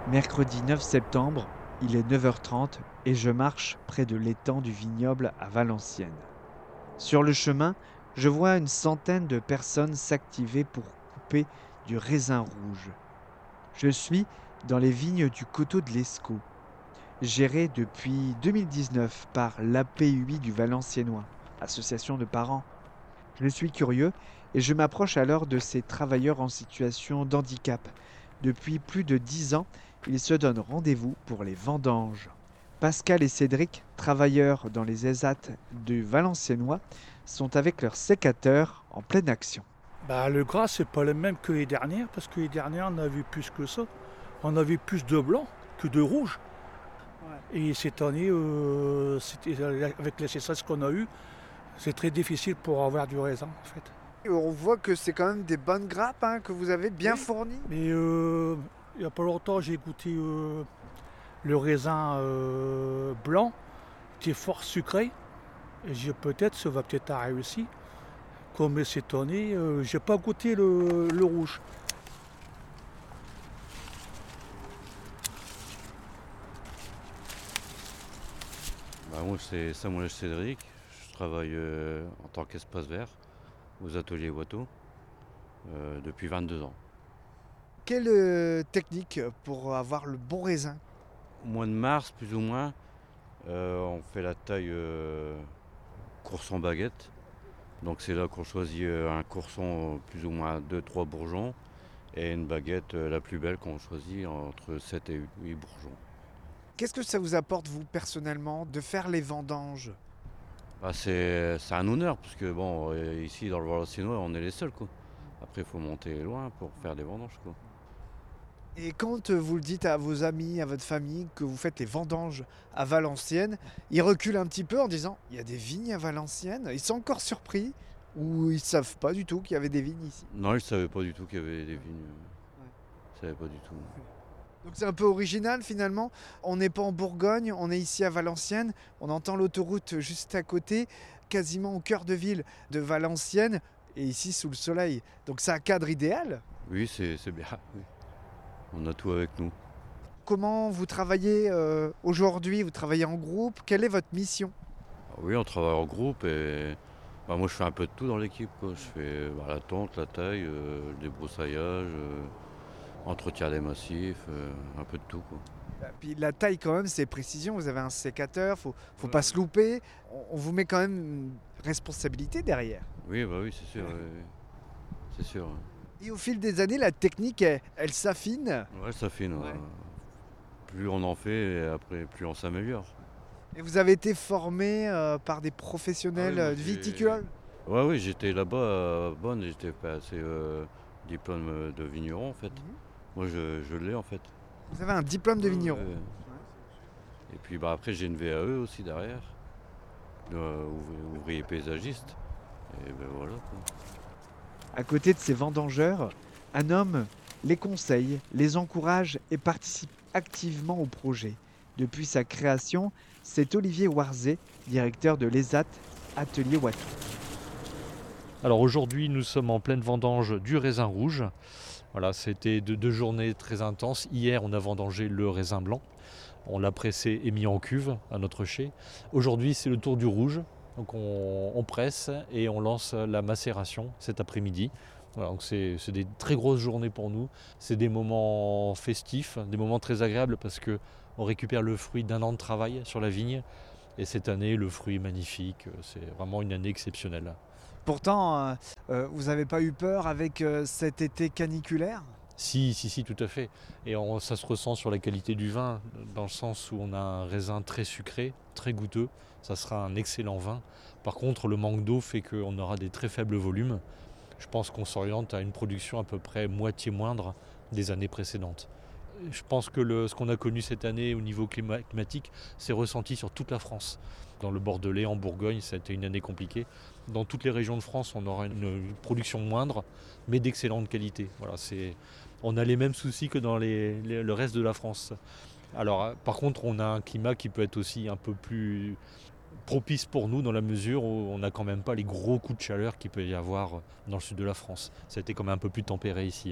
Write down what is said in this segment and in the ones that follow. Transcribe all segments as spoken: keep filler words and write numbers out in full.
Mercredi neuf septembre, il est neuf heures trente et je marche près de l'étang du vignoble à Valenciennes. Sur le chemin, je vois une centaine de personnes s'activer pour couper du raisin rouge. Je suis dans les vignes du coteau de l'Escaut, gérées depuis deux mille dix-neuf par l'A P U I du Valenciennois, association de parents. Je suis curieux et je m'approche alors de ces travailleurs en situation d'handicap. Depuis plus de dix ans, ils se donnent rendez-vous pour les vendanges. Pascal et Cédric, travailleurs dans les ESAT du Valenciennois, sont avec leurs sécateurs en pleine action. Bah, le gras, c'est pas le même que les dernières, parce que les dernières, on a vu plus que ça. On avait plus de blanc que de rouge. Et cette année, euh, c'était, avec les sécheresses qu'on a eues, c'est très difficile pour avoir du raisin, en fait. Et on voit que c'est quand même des bonnes grappes hein, que vous avez bien Oui. fournies. Mais euh, il n'y a pas longtemps, j'ai goûté euh, le raisin euh, blanc, qui est fort sucré. Et j'ai peut-être, ça va peut-être arriver aussi. Comme cette année, euh, j'ai pas goûté le, le rouge. Bah, moi, c'est Samuel Cédric. Je travaille euh, en tant qu'espace vert aux ateliers Watteau euh, depuis vingt-deux ans. Quelle euh, technique pour avoir le bon raisin? Au mois de mars, plus ou moins, euh, on fait la taille euh, courson baguette. Donc c'est là qu'on choisit euh, un courson plus ou moins deux trois bourgeons et une baguette euh, la plus belle qu'on choisit entre sept et huit bourgeons. Qu'est-ce que ça vous apporte, vous, personnellement, de faire les vendanges? Bah, c'est, c'est un honneur parce que bon, euh, ici dans le Valenciennois, on est les seuls quoi. Après, il faut monter loin pour faire des vendanges quoi. Et quand euh, vous le dites à vos amis, à votre famille, que vous faites les vendanges à Valenciennes, ils reculent un petit peu en disant il y a des vignes à Valenciennes. Ils sont encore surpris ou ils ne savent pas du tout qu'il y avait des vignes ici. Non, je ne savais pas du tout qu'il y avait des vignes. Ouais. Je savais pas du tout. Donc c'est un peu original finalement. On n'est pas en Bourgogne, on est ici à Valenciennes. On entend l'autoroute juste à côté, quasiment au cœur de ville de Valenciennes, et ici sous le soleil. Donc c'est un cadre idéal. Oui, c'est, c'est bien. Oui. On a tout avec nous. Comment vous travaillez euh, aujourd'hui? Vous travaillez en groupe? Quelle est votre mission? Ah oui, on travaille en groupe et bah, moi je fais un peu de tout dans l'équipe. Quoi. Je fais bah, la tonte, la taille, euh, le débroussaillage, euh, entretien des massifs, euh, un peu de tout. Quoi. Puis la taille quand même, c'est précision. Vous avez un sécateur, faut, faut Ouais. pas se louper. On, on vous met quand même une responsabilité derrière. Oui, bah oui, c'est sûr. Oui, oui. C'est sûr. Ouais, Et au fil des années, la technique, elle, elle s'affine. Ouais, ça fine. Ouais. Ouais. Plus on en fait, et après plus on s'améliore. Et vous avez été formé euh, par des Ah oui, professionnels moi, euh, j'ai- viticoles. Ouais, oui, j'étais là-bas à Bonne, j'étais passé euh, diplôme de vigneron en fait. Mhm. Moi je, je l'ai en fait. Vous avez un diplôme de Ouais, vigneron. ouais. Et puis bah, après j'ai une V A E aussi derrière, de, euh, ouvri- ouvrier paysagiste. Et ben voilà quoi. À côté de ces vendangeurs, un homme les conseille, les encourage et participe activement au projet. Depuis sa création, c'est Olivier Warzé, directeur de l'ESAT Atelier Watteau. Alors aujourd'hui, nous sommes en pleine vendange du raisin rouge. Voilà, c'était deux, deux journées très intenses. Hier, on a vendangé le raisin blanc. On l'a pressé et mis en cuve à notre chai. Aujourd'hui, c'est le tour du rouge. Donc on, on presse et on lance la macération cet après-midi. Voilà, donc c'est, c'est des très grosses journées pour nous. C'est des moments festifs, des moments très agréables parce qu'on récupère le fruit d'un an de travail sur la vigne. Et cette année, le fruit est magnifique. C'est vraiment une année exceptionnelle. Pourtant, euh, euh, vous n'avez pas eu peur avec euh, cet été caniculaire? Si, si, si, tout à fait. Et on- ça se ressent sur la qualité du vin, dans le sens où on a un raisin très sucré, très goûteux. Ça sera un excellent vin. Par contre, le manque d'eau fait qu'on aura des très faibles volumes. Je pense qu'on s'oriente à une production à peu près moitié moindre des années précédentes. Je pense que le- ce qu'on a connu cette année au niveau clima- climatique s'est ressenti sur toute la France. Dans le Bordelais, en Bourgogne, ça a été une année compliquée. Dans toutes les régions de France, on aura une, une production moindre, mais d'excellente qualité. Voilà, c'est, on a les mêmes soucis que dans les- les- le reste de la France. Alors, euh, par contre, on a un climat qui peut être aussi un peu plus propice pour nous dans la mesure où on n'a quand même pas les gros coups de chaleur qu'il peut y avoir dans le sud de la France. Ça a été quand même un peu plus tempéré ici. Hein.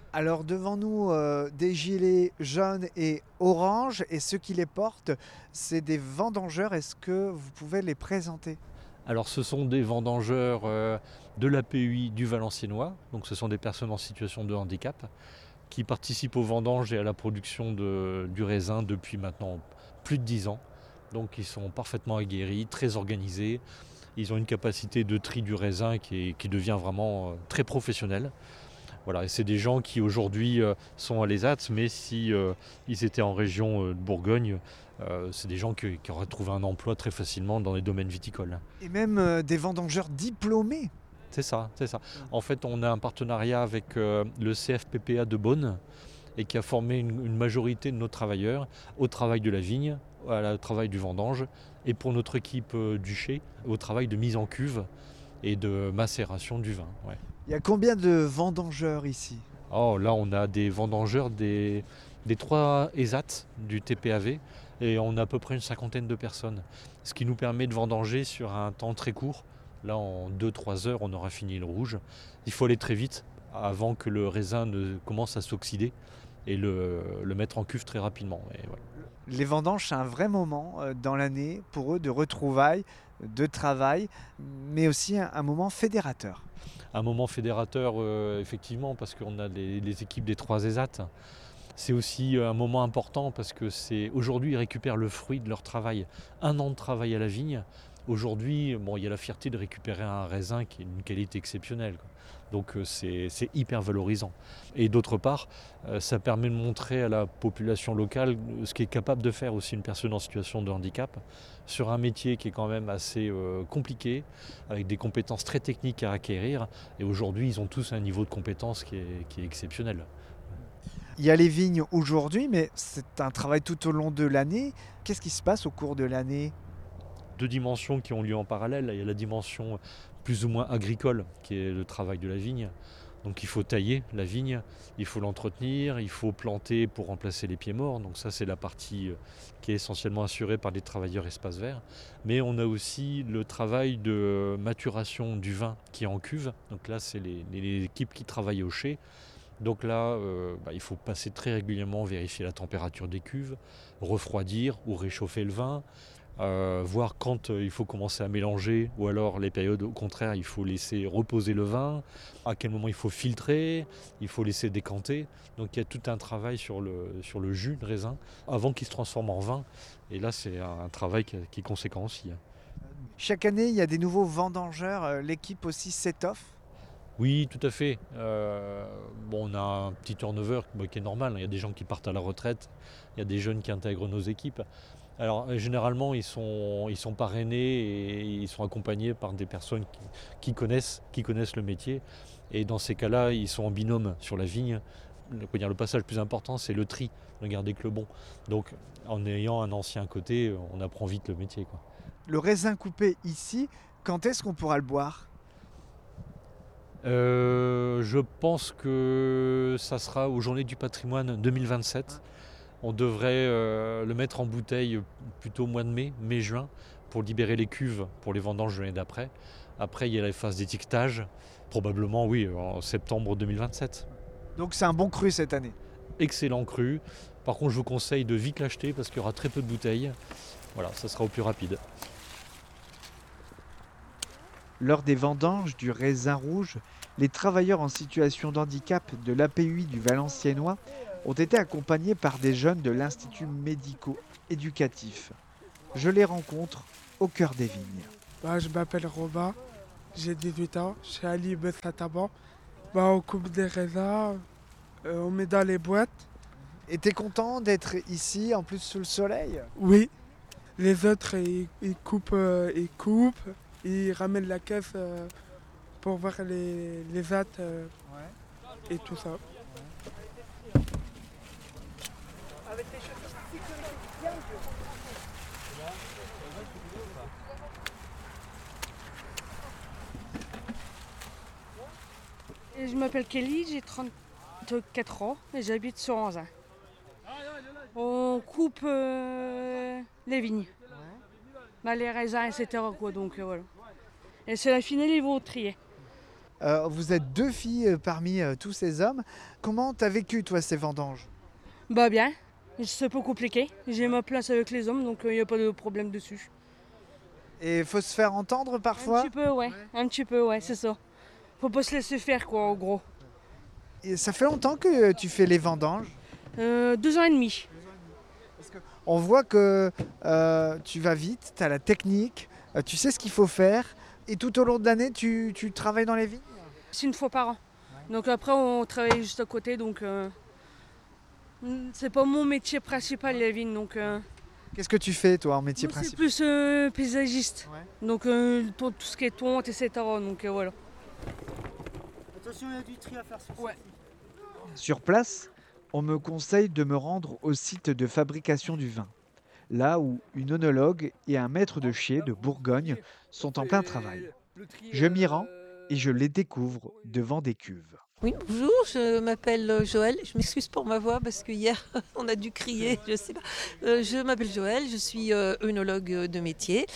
Alors devant nous, euh, des gilets jaunes et oranges, et ceux qui les portent, c'est des vendangeurs. Est-ce que vous pouvez les présenter? Alors ce sont des vendangeurs euh, de l'A P U I du Valenciennois, donc ce sont des personnes en situation de handicap qui participent aux vendanges et à la production de, du raisin depuis maintenant plus de dix ans. Donc ils sont parfaitement aguerris, très organisés. Ils ont une capacité de tri du raisin qui, est, qui devient vraiment euh, très professionnelle. Voilà, et c'est des gens qui aujourd'hui euh, sont à l'ESAT, mais si euh, ils étaient en région euh, de Bourgogne, euh, c'est des gens qui, qui auraient trouvé un emploi très facilement dans les domaines viticoles. Et même euh, des vendangeurs diplômés. C'est ça, c'est ça. En fait, on a un partenariat avec euh, le C F P P A de Beaune et qui a formé une, une majorité de nos travailleurs au travail de la vigne, au travail du vendange et pour notre équipe euh, du chai, au travail de mise en cuve et de macération du vin. Ouais. Il y a combien de vendangeurs ici? Oh, là, on a des vendangeurs des, des trois ESAT du T P A V et on a à peu près une cinquantaine de personnes. Ce qui nous permet de vendanger sur un temps très court. Là, en deux trois heures, on aura fini le rouge. Il faut aller très vite avant que le raisin ne commence à s'oxyder et le, le mettre en cuve très rapidement. Et voilà. Les vendanges, c'est un vrai moment euh, dans l'année pour eux de retrouvailles, de travail, mais aussi un, un moment fédérateur. Un moment fédérateur, euh, effectivement, parce qu'on a les, les équipes des trois ESAT. C'est aussi un moment important parce que c'est aujourd'hui ils récupèrent le fruit de leur travail. Un an de travail à la vigne. Aujourd'hui, bon, il y a la fierté de récupérer un raisin qui est d'une qualité exceptionnelle, quoi. Donc c'est, c'est hyper valorisant. Et d'autre part, ça permet de montrer à la population locale ce qu'est capable de faire aussi une personne en situation de handicap sur un métier qui est quand même assez euh, compliqué, avec des compétences très techniques à acquérir. Et aujourd'hui, ils ont tous un niveau de compétence qui est, qui est exceptionnel. Il y a les vignes aujourd'hui, mais c'est un travail tout au long de l'année. Qu'est-ce qui se passe au cours de l'année? Deux dimensions qui ont lieu en parallèle. Il y a la dimension plus ou moins agricole, qui est le travail de la vigne. Donc il faut tailler la vigne, il faut l'entretenir, il faut planter pour remplacer les pieds morts. Donc ça, c'est la partie qui est essentiellement assurée par des travailleurs espaces verts. Mais on a aussi le travail de maturation du vin qui est en cuve. Donc là, c'est les, les équipes qui travaillent au chai. Donc là, euh, bah, il faut passer très régulièrement, vérifier la température des cuves, refroidir ou réchauffer le vin. Euh, voir quand euh, il faut commencer à mélanger ou alors les périodes au contraire il faut laisser reposer le vin, à quel moment il faut filtrer, il faut laisser décanter. Donc il y a tout un travail sur le, sur le jus de raisin avant qu'il se transforme en vin et là c'est un, un travail qui, qui est conséquent aussi. Chaque année il y a des nouveaux vendangeurs, l'équipe aussi s'étoffe. Oui, tout à fait. Euh, bon, on a un petit turnover bah, qui est normal, il y a des gens qui partent à la retraite, il y a des jeunes qui intègrent nos équipes. Alors généralement ils sont, ils sont parrainés et ils sont accompagnés par des personnes qui, qui, connaissent, qui connaissent le métier. Et dans ces cas-là, ils sont en binôme sur la vigne. Le, le passage le plus important, c'est le tri, ne garder que le bon. Donc en ayant un ancien à côté, on apprend vite le métier, quoi. Le raisin coupé ici, quand est-ce qu'on pourra le boire? euh, Je pense que ça sera aux Journées du patrimoine deux mille vingt-sept. On devrait euh, le mettre en bouteille plutôt au mois de mai, mai-juin, pour libérer les cuves pour les vendanges de l'année d'après. Après, il y a la phase d'étiquetage, probablement, oui, en septembre deux mille vingt-sept. Donc c'est un bon cru cette année. Excellent cru. Par contre, je vous conseille de vite l'acheter parce qu'il y aura très peu de bouteilles. Voilà, ça sera au plus rapide. Lors des vendanges du raisin rouge, les travailleurs en situation de handicap de l'A P U I du Valenciennois ont été accompagnés par des jeunes de l'Institut médico-éducatif. Je les rencontre au cœur des vignes. Bah, je m'appelle Robin, j'ai dix-huit ans, je suis à Libes-Sataban. Bah, on coupe des raisins, euh, on met dans les boîtes. Et t'es content d'être ici, en plus sous le soleil? Oui, les autres ils, ils coupent, euh, ils coupent, ils ramènent la caisse euh, pour voir les, les hâtes euh, ouais. Et tout ça. Avec les Je m'appelle Kelly, j'ai trente-quatre ans et j'habite sur Anzin. On coupe euh, les vignes, bah, les raisins, et cetera quoi, donc, euh, voilà. Et c'est la finale, ils vont trier. Euh, vous êtes deux filles euh, parmi euh, tous ces hommes. Comment t'as vécu, toi, ces vendanges? Bah bien, c'est pas compliqué. J'ai ma place avec les hommes, donc il n'y a pas de problème dessus. Et faut se faire entendre parfois? Un petit peu, ouais. Un petit peu, ouais, c'est ça. Faut pas se laisser faire, quoi, en gros. Et ça fait longtemps que tu fais les vendanges? Euh, deux ans et demi. On voit que euh, tu vas vite, tu as la technique, euh, tu sais ce qu'il faut faire. Et tout au long de l'année, tu, tu travailles dans les vignes? C'est une fois par an. Donc après, on travaille juste à côté, donc euh, c'est pas mon métier principal, les vignes. Donc euh, Qu'est-ce que tu fais, toi, en métier moi, c'est principal? plus euh, paysagiste. Ouais. Donc euh, tout tout ce qui est tonte, et cetera. Donc euh, voilà. Attention, il y a du tri à faire sur Ouais. Sur place, on me conseille de me rendre au site de fabrication du vin, là où une œnologue et un maître de chier de Bourgogne sont en plein travail. Je m'y rends et je les découvre devant des cuves. Oui, bonjour, je m'appelle Joël. Je m'excuse pour ma voix parce que hier on a dû crier, je sais pas. Euh, je m'appelle Joël, je suis euh, œnologue de métier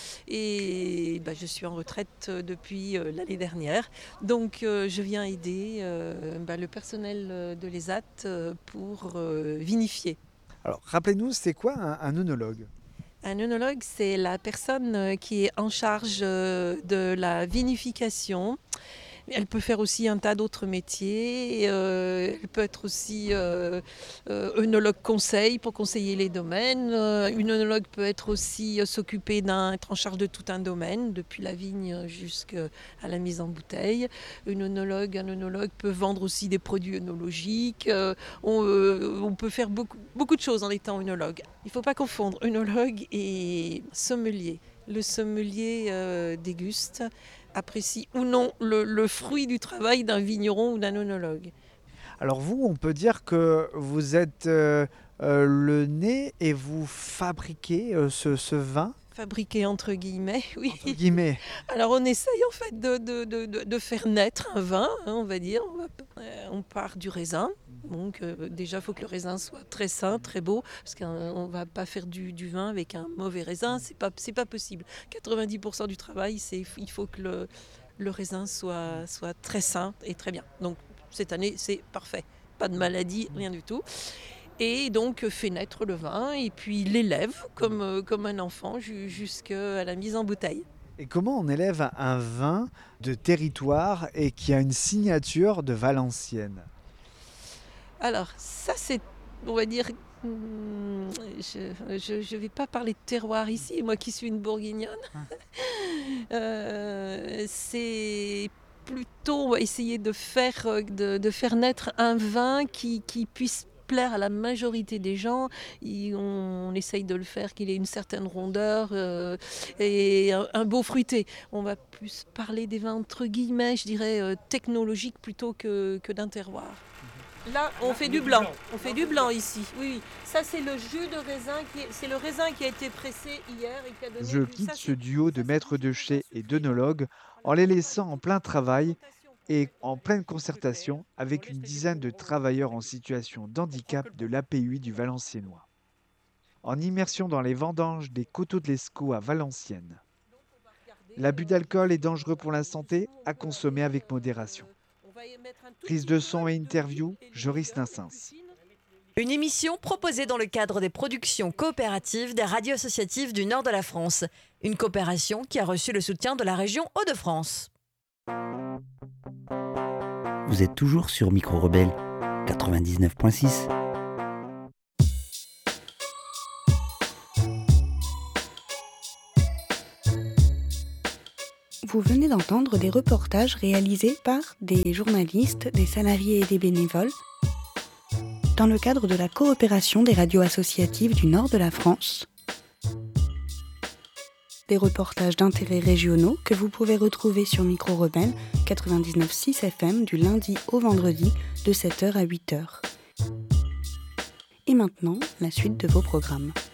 et bah, je suis en retraite depuis euh, l'année dernière. Donc euh, je viens aider euh, bah, le personnel de l'E S A T euh, pour euh, vinifier. Alors, rappelez-nous, c'est quoi un, un œnologue? Un œnologue, c'est la personne qui est en charge de la vinification. Elle peut faire aussi un tas d'autres métiers. Euh, elle peut être aussi euh, euh, œnologue conseil pour conseiller les domaines. Euh, une œnologue peut être aussi euh, s'occuper d'un, être en charge de tout un domaine, depuis la vigne jusqu'à la mise en bouteille. Une œnologue, un œnologue peut vendre aussi des produits œnologiques. Euh, on, euh, on peut faire beaucoup, beaucoup de choses en étant œnologue. Il ne faut pas confondre œnologue et sommelier. Le sommelier euh, déguste, apprécie ou non le, le fruit du travail d'un vigneron ou d'un œnologue. Alors vous, on peut dire que vous êtes euh, euh, le nez et vous fabriquez euh, ce, ce vin? Fabriqué entre guillemets, oui. Entre guillemets. Alors on essaye en fait de, de, de, de faire naître un vin, hein, on va dire. On, va, euh, on part du raisin. Donc euh, déjà, il faut que le raisin soit très sain, très beau, parce qu'on ne va pas faire du, du vin avec un mauvais raisin, c'est pas, c'est pas possible. quatre-vingt-dix pour cent du travail, c'est, il faut que le, le raisin soit, soit très sain et très bien. Donc cette année, c'est parfait. Pas de maladie, rien du tout. Et donc fait naître le vin et puis l'élève comme, comme un enfant jusqu'à la mise en bouteille. Et comment on élève un vin de territoire et qui a une signature de Valenciennes? Alors ça c'est, on va dire, je ne vais pas parler de terroir ici, moi qui suis une bourguignonne. euh, c'est plutôt, on va essayer de faire, de, de faire naître un vin qui, qui puisse plaire à la majorité des gens. Et on, on essaye de le faire qu'il ait une certaine rondeur euh, et un, un beau fruité. On va plus parler des vins entre guillemets, je dirais, euh, technologiques plutôt que, que d'un terroir. Là, on fait du blanc. On fait du blanc ici. Oui, oui. Ça, c'est le jus de raisin qui est, c'est le raisin qui a été pressé hier et qui a donné. Je du... quitte ça, ce duo de maîtres de chais et d'œnologues en les laissant en plein travail et en pleine concertation avec une dizaine de travailleurs en situation d'handicap de l'A P U I du Valenciennois. En immersion dans les vendanges des coteaux de l'Escaut à Valenciennes. L'abus d'alcool est dangereux pour la santé, à consommer avec modération. Prise de son et interview, Joris Nassens. Une émission proposée dans le cadre des productions coopératives des radios associatives du nord de la France. Une coopération qui a reçu le soutien de la région Hauts-de-France. Vous êtes toujours sur Micro Rebelle quatre-vingt-dix-neuf point six. Vous venez d'entendre des reportages réalisés par des journalistes, des salariés et des bénévoles dans le cadre de la coopération des radios associatives du nord de la France. Des reportages d'intérêts régionaux que vous pouvez retrouver sur Micro Rebelle quatre-vingt-dix-neuf point six F M du lundi au vendredi de sept heures à huit heures. Et maintenant, la suite de vos programmes.